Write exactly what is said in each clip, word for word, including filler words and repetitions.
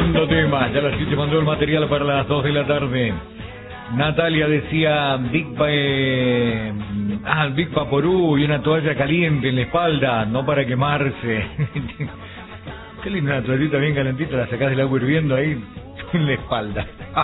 Tremendo tema. Ya la gente mandó el material para las dos de la tarde. Natalia decía Big eh, ah, Big Vaporú y una toalla caliente en la espalda, no para quemarse. Qué linda una toallita bien calentita, la sacás del agua hirviendo ahí en la espalda.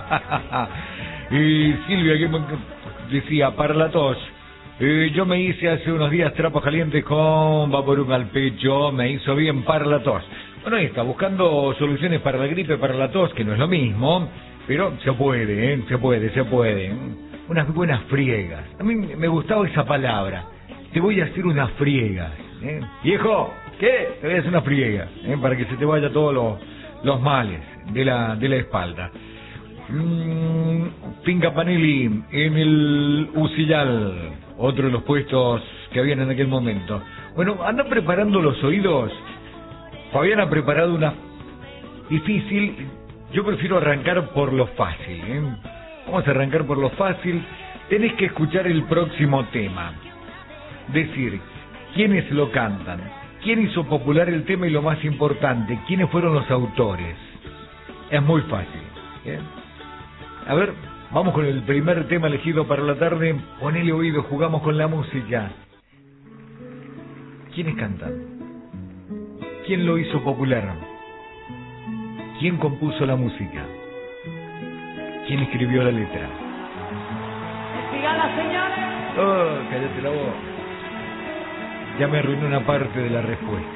Y Silvia que decía para la tos. Eh, yo me hice hace unos días trapos calientes con Vaporú al pecho, me hizo bien para la tos. Bueno, ahí está, buscando soluciones para la gripe, para la tos, que no es lo mismo, pero se puede, ¿eh? se puede, se puede. Unas buenas friegas. A mí me gustaba esa palabra. Te voy a hacer unas friegas. ¿eh? Viejo, ¿qué? Te voy a hacer unas friegas, ¿eh? para que se te vaya todos los, los males de la, de la espalda. Mm, Finca Panelli en el Ucillal, otro de los puestos que habían en aquel momento. Bueno, andan preparando los oídos. Fabián ha preparado una difícil. Yo prefiero arrancar por lo fácil, ¿eh? Vamos a arrancar por lo fácil. Tenés que escuchar el próximo tema. Decir quiénes lo cantan, quién hizo popular el tema y lo más importante, quiénes fueron los autores. Es muy fácil, ¿eh? A ver, vamos con el primer tema elegido para la tarde. Ponele oído, jugamos con la música. ¿Quiénes cantan? ¿Quién lo hizo popular? ¿Quién compuso la música? ¿Quién escribió la letra? ¡Sigan, señores! Oh, cállate la voz. Ya me arruinó una parte de la respuesta.